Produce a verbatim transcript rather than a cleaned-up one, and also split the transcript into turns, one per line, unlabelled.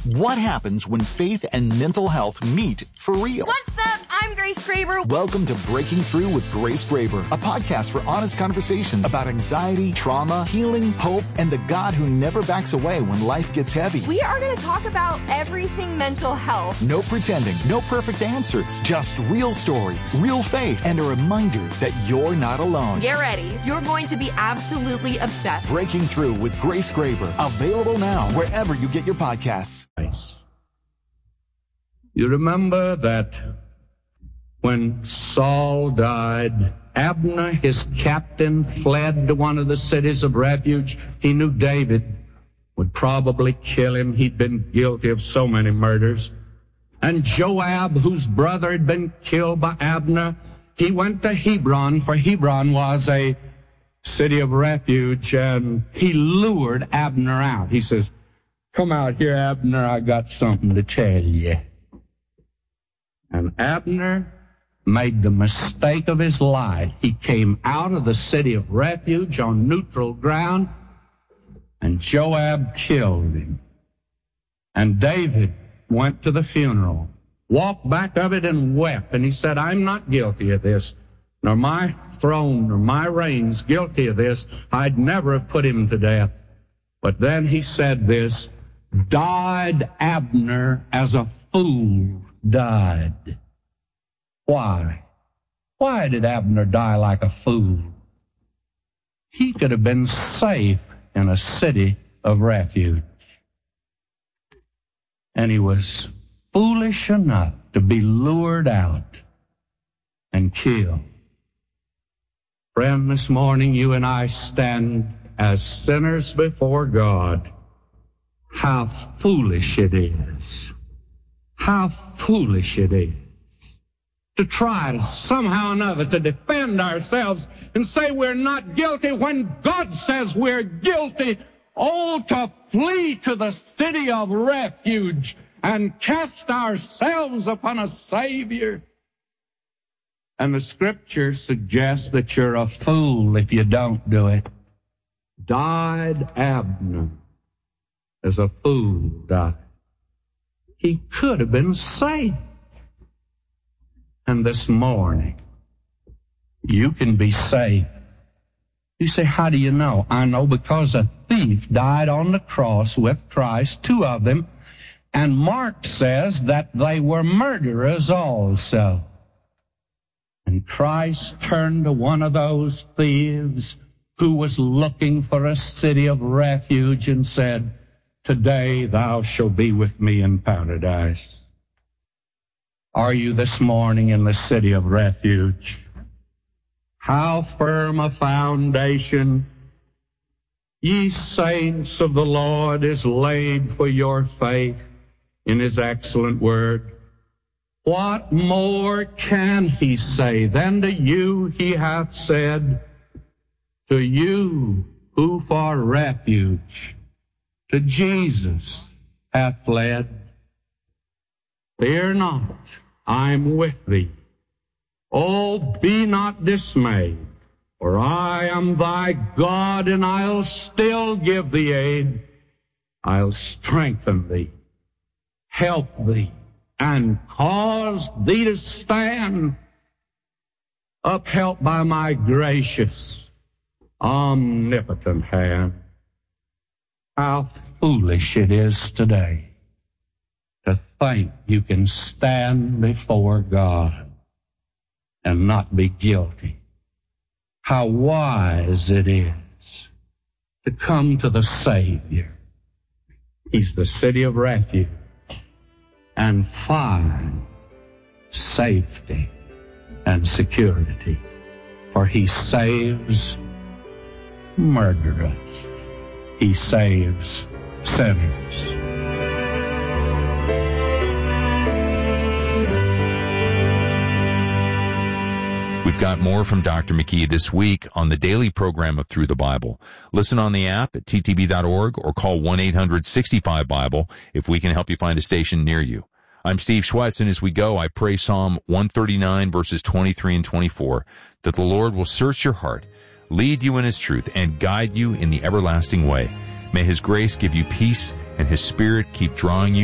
What happens when faith and mental health meet for real?
What's up? I'm Grace Graber.
Welcome to Breaking Through with Grace Graber, a podcast for honest conversations about anxiety, trauma, healing, hope, and the God who never backs away when life gets heavy.
We are going to talk about everything mental health.
No pretending, no perfect answers, just real stories, real faith, and a reminder that you're not alone.
Get ready. You're going to be absolutely obsessed.
Breaking Through with Grace Graber, available now wherever you get your podcasts.
You remember that when Saul died, Abner, his captain, fled to one of the cities of refuge. He knew David would probably kill him. He'd been guilty of so many murders. And Joab, whose brother had been killed by Abner, he went to Hebron, for Hebron was a city of refuge, and he lured Abner out. He says, "Come out here, Abner, I got something to tell you." And Abner made the mistake of his life. He came out of the city of refuge on neutral ground, and Joab killed him. And David went to the funeral, walked back of it and wept, and he said, "I'm not guilty of this, nor my throne, nor my reign's guilty of this. I'd never have put him to death." But then he said this, "Died Abner as a fool died." Why? Why did Abner die like a fool? He could have been safe in a city of refuge. And he was foolish enough to be lured out and killed. Friend, this morning you and I stand as sinners before God. How foolish it is. How foolish it is to try to somehow or another to defend ourselves and say we're not guilty when God says we're guilty. Oh, to flee to the city of refuge and cast ourselves upon a Savior. And the Scripture suggests that you're a fool if you don't do it. Died Abner as a fool died. He could have been saved. And this morning, you can be saved. You say, how do you know? I know because a thief died on the cross with Christ, two of them, and Mark says that they were murderers also. And Christ turned to one of those thieves who was looking for a city of refuge and said, "Today thou shalt be with me in paradise." Are you this morning in the city of refuge? How firm a foundation, ye saints of the Lord, is laid for your faith in his excellent word. What more can he say than to you he hath said, to you who for refuge to Jesus hath fled? Fear not, I'm with thee. Oh, be not dismayed, for I am thy God, and I'll still give thee aid. I'll strengthen thee, help thee, and cause thee to stand, upheld by my gracious, omnipotent hand. How foolish it is today to think you can stand before God and not be guilty. How wise it is to come to the Savior. He's the city of refuge, and find safety and security, for he saves murderers. He saves sinners.
We've got more from Doctor McKee this week on the daily program of Through the Bible. Listen on the app at T T B dot org or call one eight hundred sixty-five Bible if we can help you find a station near you. I'm Steve Schwetz, and as we go, I pray Psalm one thirty-nine, verses twenty-three and twenty-four, that the Lord will search your heart, lead you in his truth, and guide you in the everlasting way. May his grace give you peace, and his Spirit keep drawing you